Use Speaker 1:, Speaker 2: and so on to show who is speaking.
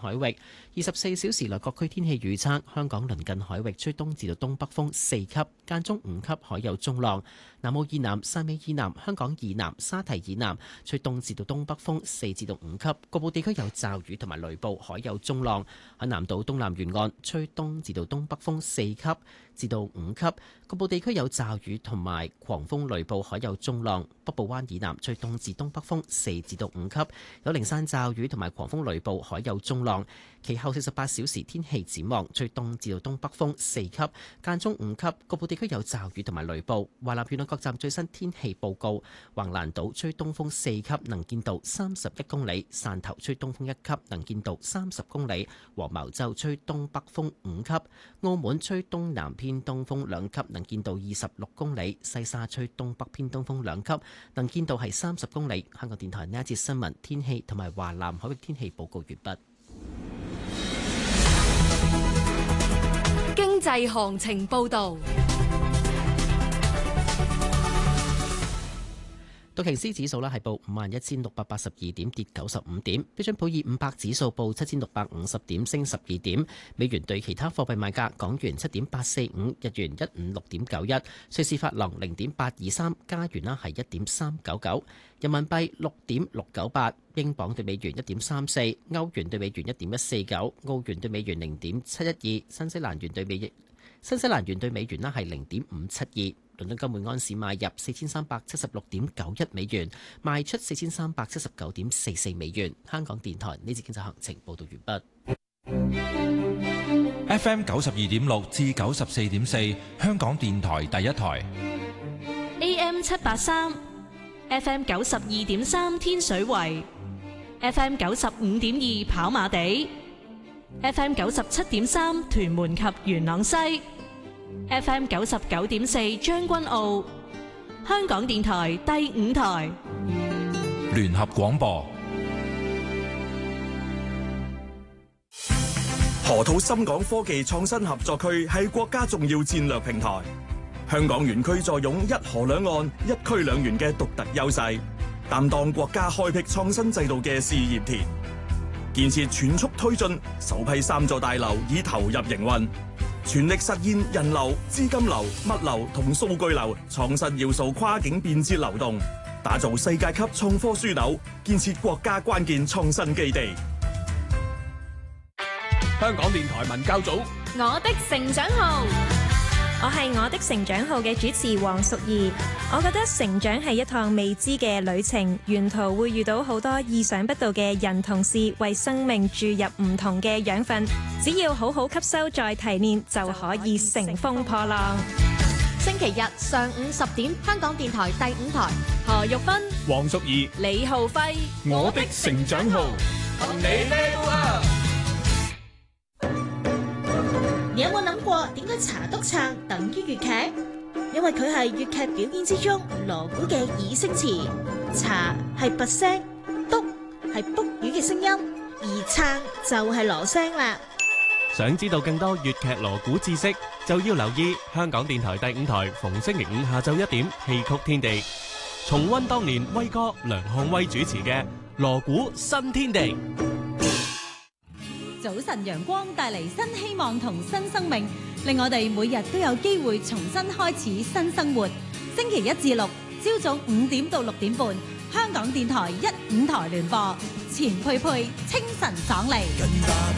Speaker 1: 海域。24小時內各區天氣預測：香港鄰近海域吹東至到東北風4級，間中5級，海有中浪；南澳以南、汕尾以南、香港以南、沙堤以南吹東至到東北風4至到5級，局部地區有驟雨同埋雷暴，海有中浪。喺南島東南沿岸吹東至到東北風4級至到5級，局部地區有驟雨同埋狂風雷暴，海有中浪。北部灣以南吹東至東北風4至到5級，有零散驟雨同埋狂風雷暴，海有中浪。其後48小時天氣展望，吹東至到東北風4級，間中5級，局部地區有驟雨同埋雷暴。華南沿岸各站最新天氣報告：橫瀾島吹東風4級，能見度31公里；汕頭吹東風1級，能見度30公里；黃茅洲吹東北風5級；澳門吹東南偏東風2級，能見度26公里；西沙吹東北偏東風2級，能見度係30公里。香港電台呢一節新聞天氣同埋華南海域天氣報告完畢。
Speaker 2: 經濟行情報道。
Speaker 1: 道瓊斯指數係報51,682點，跌95點。標準普爾500指數報7,650點，升12點。美元對其他貨幣賣價：港元7.845，日元156.91，瑞士法郎0.823，加元係1.399，人民幣6.698，英鎊對美元1.34，歐元對美元1.149，澳元對美元0.712，新西蘭元對美元係0.572。倫敦金每安士買入4376.91美元，賣出4379.44美元。香港電台呢節經濟行情報道完
Speaker 3: 畢。FM 92.6至94.4，香港電台第一台。
Speaker 4: AM 783 ，FM 92.3天水圍，FM 95.2跑馬地，FM 97.3屯門及元朗西。FM 99.4將軍澳，香港電台第5台
Speaker 3: 聯合廣播。
Speaker 5: 河套深港科技創新合作區係國家重要戰略平台，香港園區坐擁一河兩岸、一區兩園嘅獨特優勢，擔當國家開闢創新制度嘅試驗田。建設全速推進，首批3座大樓已投入營運。全力實現人流、資金流、物流同數據流創新要素跨境便捷流動，打造世界級創科樞紐，建設國家關鍵創新基地。
Speaker 6: 香港電台文教組，
Speaker 2: 我的成長號。
Speaker 7: 我係我的成長號嘅主持黃淑儀。我覺得成長係一趟未知嘅旅程，沿途會遇到好多意想不到嘅人同事，為生命注入唔同嘅養分。只要好好吸收再提煉，就可以乘風破浪。
Speaker 2: 星期日上午10點，香港電台第5台，何玉芬、
Speaker 6: 黃淑儀、
Speaker 2: 李浩輝，
Speaker 6: 我的成長號，同你 level up。
Speaker 8: 你有冇諗過點解查督撐等於粵劇？因為佢係粵劇表演之中鑼鼓嘅擬聲詞，查係拔聲，督係卜魚嘅聲音，而撐就係鑼聲啦。
Speaker 9: 想知道更多粵劇鑼鼓知識，就要留意香港電台第5台逢星期5下晝1點戲曲天地，重溫當年威哥梁漢威主持嘅鑼鼓新天地。
Speaker 10: 早晨陽光帶嚟新希望同新生命，令我哋每日都有機會重新開始新生活。星期1至6朝早5點到6點半，香港電台1、5台聯播，錢佩佩清晨爽利。